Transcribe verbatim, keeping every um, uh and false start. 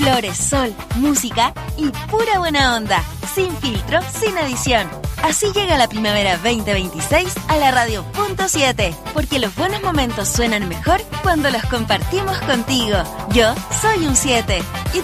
Flores, sol, música y pura buena onda. Sin filtro, sin edición. Así llega la primavera veinte veintiséis a la radio punto siete. Porque los buenos momentos suenan mejor cuando los compartimos contigo. Yo soy un siete. ¿Y